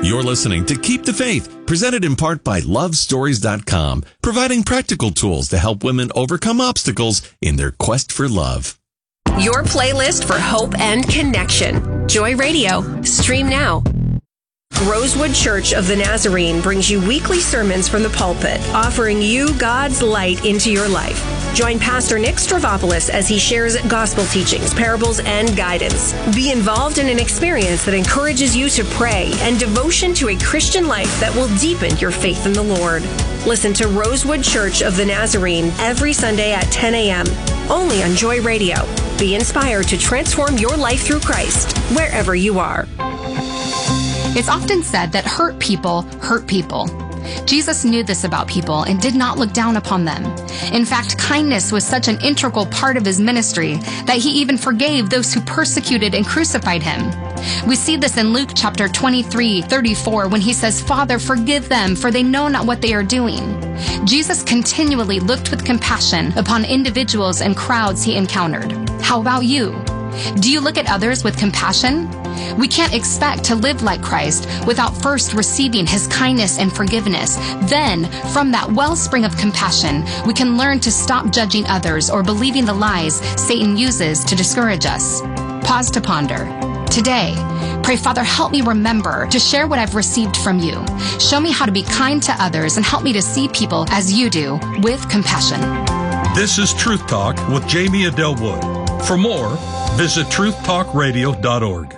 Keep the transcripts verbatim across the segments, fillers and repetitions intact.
You're listening to Keep the Faith, presented in part by love stories dot com, providing practical tools to help women overcome obstacles in their quest for love. Your playlist for hope and connection. Joy Radio. Stream now. Rosewood Church of the Nazarene brings you weekly sermons from the pulpit, offering you God's light into your life. Join Pastor Nick Stravopoulos as he shares gospel teachings, parables, and guidance. Be involved in an experience that encourages you to pray and devotion to a Christian life that will deepen your faith in the Lord. Listen to Rosewood Church of the Nazarene every Sunday at ten a.m. only on Joy Radio. Be inspired to transform your life through Christ wherever you are. It's often said that hurt people hurt people. Jesus knew this about people and did not look down upon them. In fact, kindness was such an integral part of his ministry that he even forgave those who persecuted and crucified him. We see this in Luke chapter twenty-three, thirty-four, when he says, "Father, forgive them, for they know not what they are doing." Jesus continually looked with compassion upon individuals and crowds he encountered. How about you? Do you look at others with compassion? We can't expect to live like Christ without first receiving his kindness and forgiveness. Then, from that wellspring of compassion, we can learn to stop judging others or believing the lies Satan uses to discourage us. Pause to ponder. Today, pray, Father, help me remember to share what I've received from you. Show me how to be kind to others and help me to see people as you do, with compassion. This is Truth Talk with Jamie Adelwood. For more, visit truth talk radio dot org.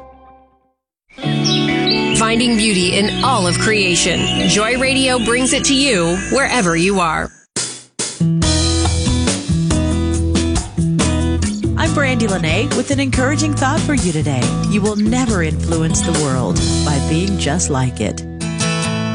Finding beauty in all of creation. Joy Radio brings it to you wherever you are. I'm Brandy Lene with an encouraging thought for you today. You will never influence the world by being just like it.